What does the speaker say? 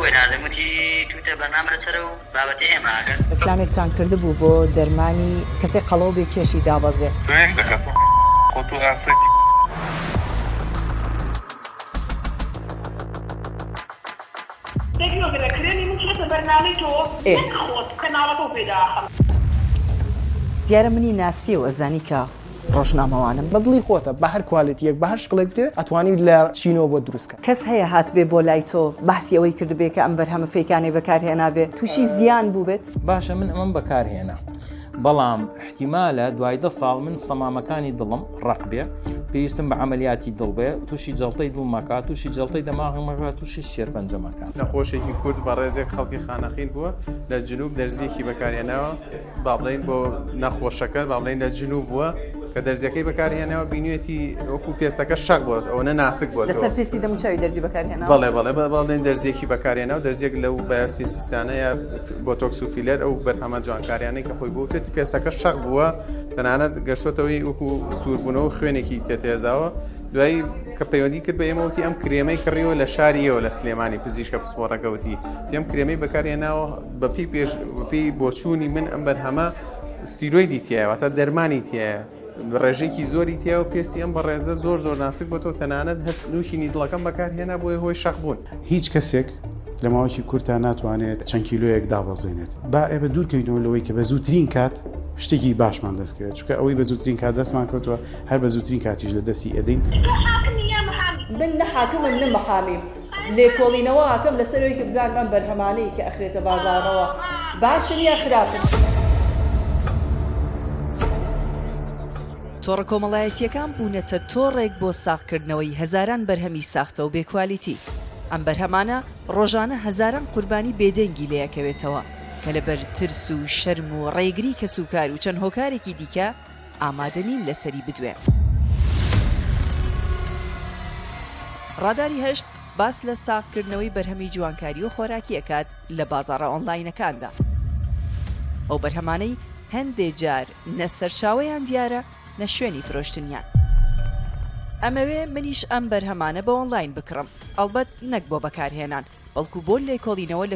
وێناردەمەتی توتە بەنامە لەسەر و بابەتی ئێماگەن پلانێکتان کرده بوو بۆ دەرمانی کەسێک قەڵەو بێ کێشی دابەزێ توێک دەکەم خۆتو ئافرەتی دیارە منی ناسی و ئەزانی کە ڕۆژنامەوانم بەدڵی خۆتە بە هەر کوالیتیەک بە هەر شکڵێک بێ ئەتوانی لە چینەوە بۆ دروستکە کەس هەیە هات بێ بۆ لای تۆ بەحسی ئەوەی کردبێ کە ئەم بەرهەمە فێکانەی بەکارهێنا بێ تووشی زیان بوو بێت باشە من ئەمەم بەکارهێنا بەڵام احتیمالە دوای 10 ساڵ من سەمامەکانی دڵم ڕق بێ پێویستم بە عملیاتی دڵ بێ تووشی جەڵتەی دڵمەکە تووشی جەڵتەی دەماغمەکە تووشی شێرپەنجەمەکە نەخۆشێکی کورد بە ڕێزێک خەڵکی خانەخین بووە لە جنوب دەرزیەکی بەکارهێناوە با بڵین بۆ نەخۆشەکە با بڵین لە جنوب بووە کە دەرزیەکەی بەکارهێناوە بینوێتی وەکو پێستەکە شەق بۆت ئەوە ناسک بۆت لەسەر پێسی دەموچاوی دەرزی بەکارهێنا بەڵێ دەرزیەکی بەکارهێنا و دەرزیەک لەو بایۆسینسیسانەیە بۆتۆکس و فیلەر ئەو بەرهەمە جوانکاریانەی کە خۆی بووێتی پێستەکە شەق بووە تەنانەت گەشتۆتەوەی وەکو سووربوونەوە خوێنێکی تێتێزاوە دوایی کە پەیوەندی کرد بە ئێمەوتی ئەم کرێمەی کڕیەوە لە شاریەوە لە سلێمانی پزیشکە پسپۆڕەکەوتی ئەم کرێمەی بەکارهێناوە بەپی بۆچوونی من ئەم بەرهەمە ستیرۆیدی تایەوە دەرمانی تایە ڕێژێکی زۆری تیا و پێستی ئەم بە ڕێزە زۆر ناسک بۆ تۆ تەنانەت هەست نوشینی دڵەکەم بەکارهێنا بۆی هۆی شەق بوون هیچ کەسێک لە ماوەی کورتان ناتوانێت چەند کیلۆیەک دابەزێنێت با ئێبە دوورکەوتنەوە لەوەی کە بە زووترین کات شتێکی باشمان دەستکرێت چونکە ئەوەی بە زووترین کات دەستمان کردووە هەر بە زووترین کاتیش لە دەستی ئەدەین من نە حاکمم نە مەحامیم لێکۆڵینەوە ئاکەم لەسەرەوەی کە بزانم بەرهەمانەی کە ئەخرێتە بازارەوە باشن یا خراپن تۆڕە کۆمەڵایەتیەکان بوونەتە تۆڕێک بۆ ساختکردنەوەی هەزاران بەرهەمی ساختە و بێکوالیتی ئەم بەرهەمانە ڕۆژانە هەزاران قوربانی بێدەنگی لەیەکەوێتەوە کە لەبەر ترس و شەرم و ڕێگری کە سوکار و چەند هۆکارێکی دیکە ئامادە نین لەسەری بدوێن ڕاداری هەشت باس لە ساختکردنەوەی بەرهەمی جوانکاری و خۆراکی ئەکات لە بازاڕە ئۆنلاینەکاندا ئەو بەرهەمانەی هەندێک جار نەسەرچاوەیان دیارە نە شوێنی فرۆشتنیان ئەمەوێ منیش ئەم بەرهەمانە بە ئۆنلاین بکڕم ئەڵبەت نەک بۆ بەکارهێنان بەڵکو بۆ لێکۆڵینەوە